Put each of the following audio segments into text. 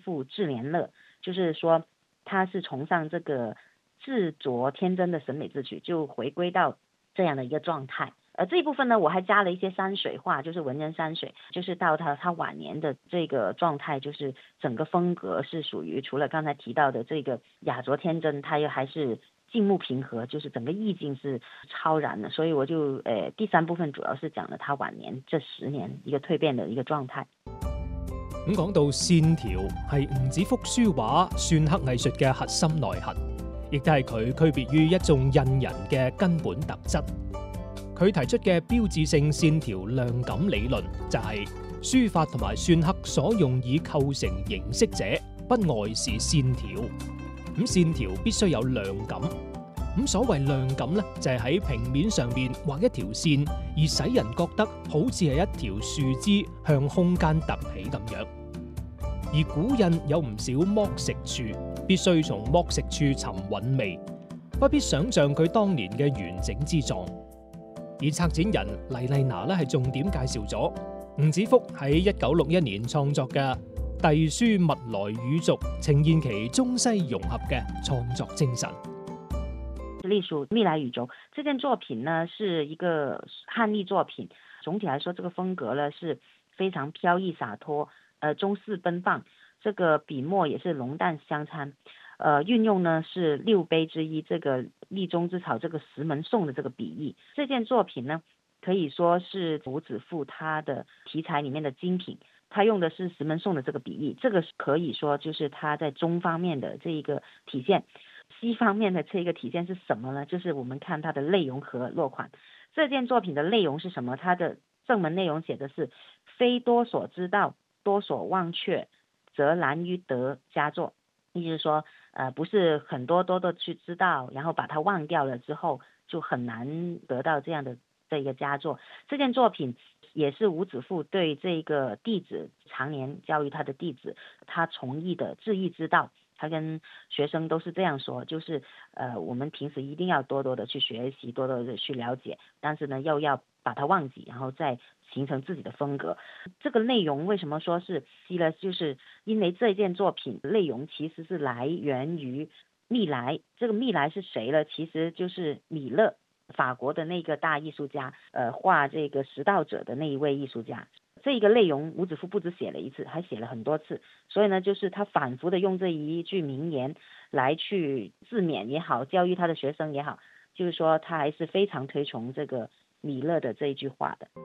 父智廉乐，就是说他是崇尚这个自着天真的审美秩序，就回归到这样的一个状态。这一部分呢，我还加了一些山水画，就是文人山水，就是到他晚年的这个状态，就是整个风格是属于除了刚才提到的这个雅着天真，他又还是静穆平和，就是整个意境是超然的。所以我就第三部分主要是講了他晚年這10年一個蛻變的一個狀態。 咁講到線條係吳子福書畫篆刻藝術嘅核心內核，亦都係佢區別於一眾印人嘅根本特質。佢提出嘅標誌性線條量感理論就係書法同埋篆刻所用以構成形式者，不外是線條。咁線條必須有量感。咁所謂量感呢，就係喺平面上邊畫一條線，而使人覺得好似係一條樹枝向空間突起咁樣。而古印有唔少剝蝕處，必須從剝蝕處尋韻味，不必想像佢當年嘅完整之狀。而策展人黎麗娜咧係重點介紹咗吳子福喺1961年創作嘅《隸書物來語續》，呈現其中西融合嘅創作精神。 隸書密來語軸這件作品呢，是一個漢隸作品。總體來說，這個風格呢是非常飄逸灑脫，中式奔放。這個筆墨也是濃淡相參。運用呢是六碑之一，這個立中之草，這個石門頌的這個筆意。這件作品呢，可以說是吳子復他的題材裡面的精品。他用的是石門頌的這個筆意，這個可以說就是他在中方面的這一個體現。西方面的這一個體現是什麼呢？就是我們看它的內容和落款。這件作品的內容是什麼？它的正文內容寫的是非多所知道，多所忘卻，則難於得佳作。意思是說，不是很多的去知道，然後把它忘掉了之後，就很難得到這樣的這個佳作。這件作品也是吳子復對這個弟子常年教育他的弟子，他從藝的致意之道。他跟學生都是這樣說，就是我們平時一定要多的去學習，多的去了解，但是呢，又要把它忘記，然後再形成自己的風格。這個內容為什麼說是西呢？就是因為這件作品內容其實是來源於米萊。這個米萊是誰呢？其實就是米勒，法國的那個大藝術家，畫這個食道者的那一位藝術家。這個內容吳子復不止寫了一次，還寫了很多次，所以呢，就是他反覆的用這一句名言來去自勉也好，教育他的學生也好，就是說他還是非常推崇這個米勒的這一句話的。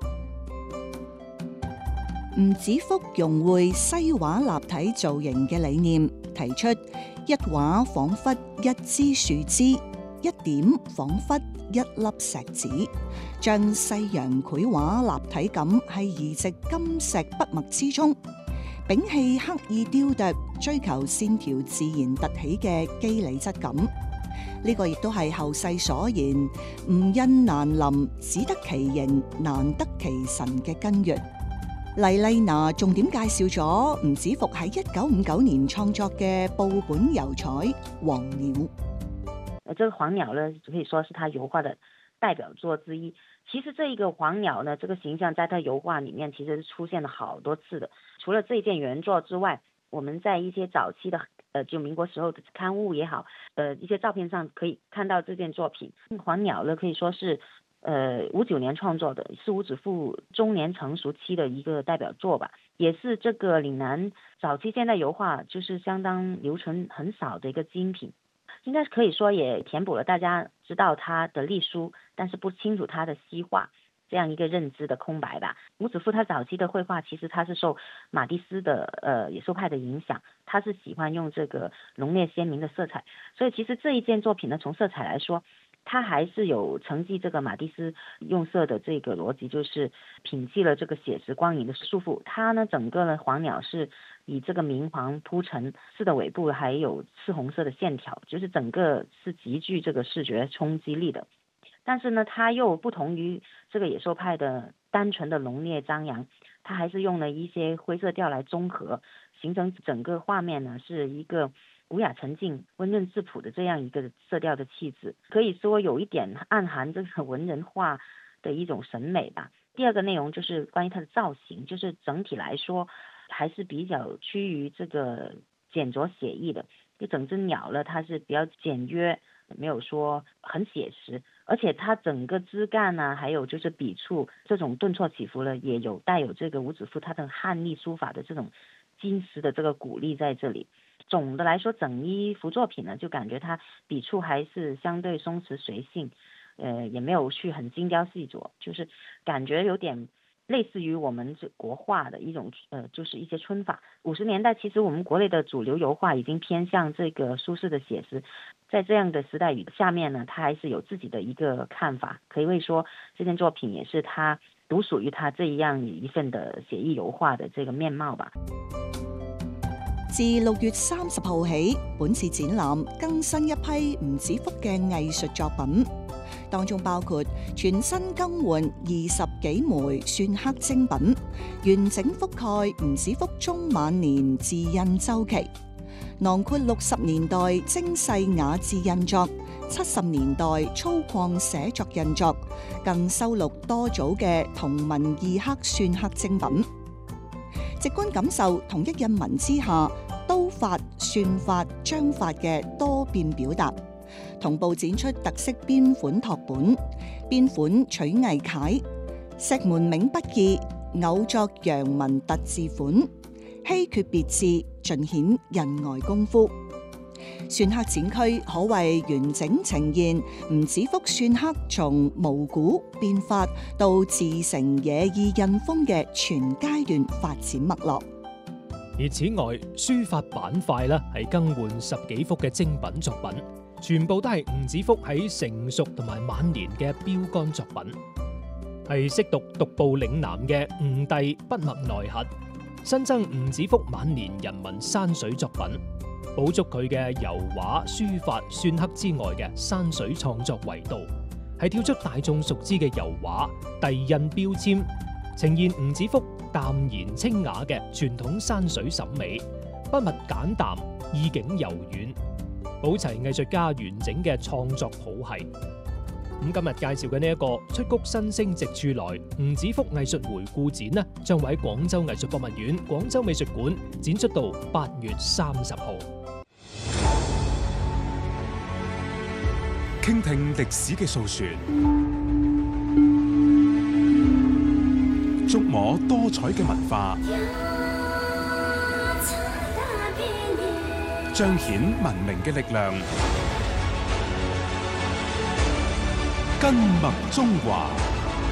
吳子復融會西畫立體造型嘅理念，提出一畫彷彿一枝樹枝，一點彷彿一粒石子，將西洋繪畫立體感係移植金石筆墨之中，摒棄刻意雕琢，追求線條自然突起嘅肌理質感。呢個亦都係後世所言吳印難臨，只得其形，難得其神嘅根源。黎麗娜重點介紹咗吳子復喺1959年創作嘅報本油彩《黃鳥》。 這個黃鳥呢，可以說是他油畫的代表作之一。其實這一個黃鳥呢，這個形象在他油畫裡面其實是出現了好多次的。除了這件原作之外，我們在一些早期的就民國時候的刊物也好，一些照片上可以看到這件作品。黃鳥呢，可以說是59年創作的，是吳子復中年成熟期的一個代表作吧，也是這個嶺南早期現代油畫就是相當留存很少的一個精品。應該可以說也填補了大家知道他的隸書，但是不清楚他的西畫這樣一個認知的空白吧。吳子復他早期的繪畫其實他是受馬蒂斯的野獸派的影響，他是喜歡用這個濃烈鮮明的色彩，所以其實這一件作品呢，從色彩來說，他還是有承繼這個馬蒂斯用色的這個邏輯，就是摒棄了這個寫實光影的束縛。他呢，整個呢黃鳥是以這個明黃鋪陳，刺的尾部還有赤紅色的線條，就是整個是極具這個視覺衝擊力的。但是呢，他又不同於這個野獸派的單純的濃烈張揚，他還是用了一些灰色調來綜合，形成整個畫面呢是一個無雅沉靜、溫潤質樸的這樣一個色調的氣質，可以說有一點暗含這個文人畫的一種審美吧。第二個內容就是關於它的造型，就是整體來說還是比較趨於這個简拙写意的。就整只鸟呢，它是比较简约，没有说很写实，而且它整个枝干呢，还有就是笔触这种顿挫起伏呢，也有带有这个伍子夫他的汉隶书法的这种金石的这个骨力在这里。总的来说，整一幅作品呢，就感觉它笔触还是相对松弛随性，也没有去很精雕细琢，就是感觉有点类似于我们这国画的一种就是一些皴法。50年代其实我们国内的主流油画已经偏向这个苏轼的写实，在这样的时代语下面呢，他还是有自己的一个看法，可以说这件作品也是他独属于他这样一份的写意油畫的這個面貌吧。 自6月30號起，本次展覽更新一批吳子福嘅藝術作品，當中包括全新更換20幾枚篆刻精品，完整覆蓋吳子福中晚年字印週期，囊括60年代精細雅致印作、70年代粗獷寫作印作，更收錄多組嘅同文異刻篆刻精品。直觀感受同一印文之下刀法、篆法、章法嘅多變表達，同步展出特色邊款拓本、邊款取藝楷、石門銘筆記、偶作洋文特字款、稀缺別致，盡顯印外功夫。篆刻展區可謂完整呈現吳子福篆刻從無古變法到自成野意印風嘅全階段發展脈絡。 而此外，書法板塊咧係更換10幾幅嘅精品作品，全部都係吳子福喺成熟同埋晚年嘅標杆作品，係識讀獨步嶺南嘅吳弟筆墨內核，新增吳子福晚年人文山水作品，補足佢嘅油畫、書法、篆刻之外嘅山水創作維度，係跳出大眾熟知嘅油畫、遞印標籤，呈現吳子福淡然清雅嘅傳統山水審美，筆墨簡淡，意境柔軟，保齊藝術家完整嘅創作譜系。咁今日介紹嘅呢一個出谷新星直處來吳子福藝術回顧展呢，將會喺廣州藝術博物院、廣州美術館展出到8月30號。 傾聽歷史嘅訴說，觸摸多彩嘅文化，彰顯文明嘅力量，根脈中華。